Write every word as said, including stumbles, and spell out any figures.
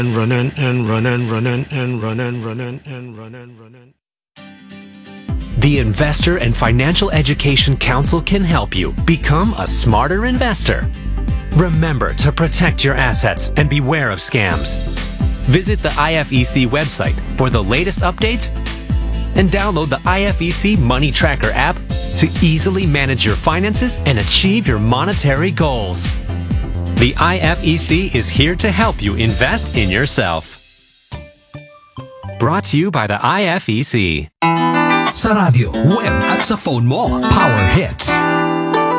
and running and running, running and running, running and running, running. The Investor and Financial Education Council can help you become a smarter investor. Remember to protect your assets and beware of scams. Visit the I F E C website for the latest updates and download the I F E C Money Tracker app to easily manage your finances and achieve your monetary goals. The I F E C is here to help you invest in yourself. Brought to you by the I F E C. Sa radyo, web at sa phone mo, Power Hits.